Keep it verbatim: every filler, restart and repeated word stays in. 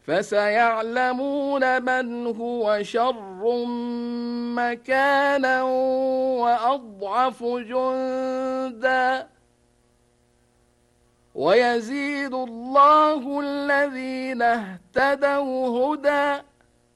فسيعلمون من هو شر مكانا وأضعف جندا ويزيد الله الذين اهتدوا هدى